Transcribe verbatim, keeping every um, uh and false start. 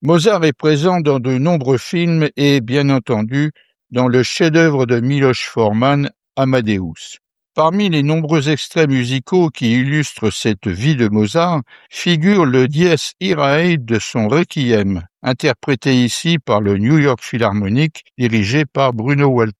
Mozart est présent dans de nombreux films et, bien entendu, dans le chef-d'œuvre de Miloš Forman, Amadeus. Parmi les nombreux extraits musicaux qui illustrent cette vie de Mozart, figure le Dies Irae de son Requiem, interprété ici par le New York Philharmonic, dirigé par Bruno Walter.